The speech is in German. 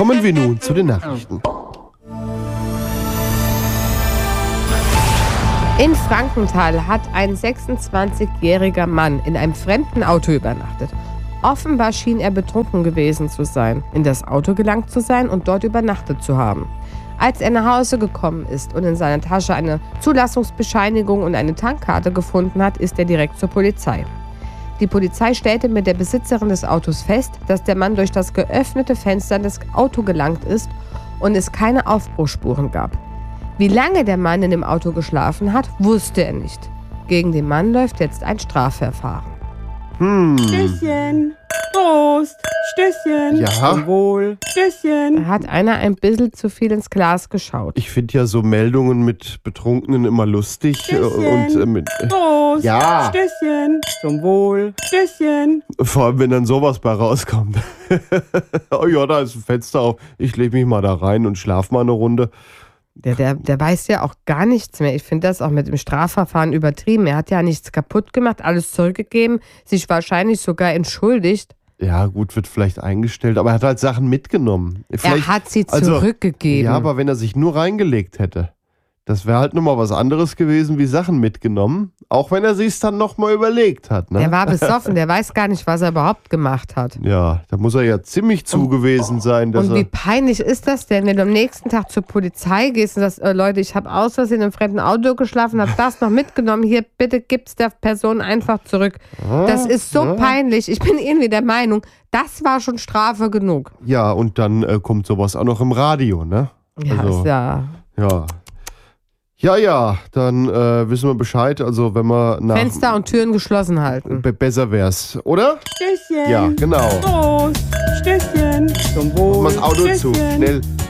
Kommen wir nun zu den Nachrichten. In Frankenthal hat ein 26-jähriger Mann in einem fremden Auto übernachtet. Offenbar schien er betrunken gewesen zu sein, in das Auto gelangt zu sein und dort übernachtet zu haben. Als er nach Hause gekommen ist und in seiner Tasche eine Zulassungsbescheinigung und eine Tankkarte gefunden hat, ist er direkt zur Polizei. Die Polizei stellte mit der Besitzerin des Autos fest, dass der Mann durch das geöffnete Fenster in das Auto gelangt ist und es keine Aufbruchsspuren gab. Wie lange der Mann in dem Auto geschlafen hat, wusste er nicht. Gegen den Mann läuft jetzt ein Strafverfahren. Stößchen. Prost. Stößchen. Ja? Zum Wohl. Stößchen. Da hat einer ein bisschen zu viel ins Glas geschaut. Ich finde ja so Meldungen mit Betrunkenen immer lustig. Stößchen. Und mit, Prost. Ja. Stößchen. Zum Wohl. Stößchen. vor allem, wenn dann sowas bei rauskommt. Oh ja, da ist ein Fenster auf. Ich lege mich mal da rein und schlafe mal eine Runde. Der weiß ja auch gar nichts mehr. Ich finde das auch mit dem Strafverfahren übertrieben. Er hat ja nichts kaputt gemacht, alles zurückgegeben, sich wahrscheinlich sogar entschuldigt. Ja, gut, wird vielleicht eingestellt, aber er hat halt Sachen mitgenommen. Er hat sie zurückgegeben. Ja, aber wenn er sich nur reingelegt hätte, das wäre halt nochmal was anderes gewesen, wie Sachen mitgenommen. Auch wenn er sich dann nochmal überlegt hat. Ne? Der war besoffen, der weiß gar nicht, was er überhaupt gemacht hat. Ja, da muss er ja ziemlich zu gewesen sein. Dass Und wie peinlich ist das denn, wenn du am nächsten Tag zur Polizei gehst und sagst, Leute, ich habe aus Versehen im fremden Auto geschlafen, habe das noch mitgenommen, hier, bitte gib's der Person einfach zurück. Das ist so peinlich. Ich bin irgendwie der Meinung, das war schon Strafe genug. Ja, und dann kommt sowas auch noch im Radio, ne? Ja, Also, ist ja... Ja, dann wissen wir Bescheid. Also wenn wir nach... Fenster und Türen geschlossen halten. Besser wär's, oder? Stößchen. Ja, genau. Prost. Stößchen. Zum Wohl. Mach das Auto zu, Stößchen. schnell.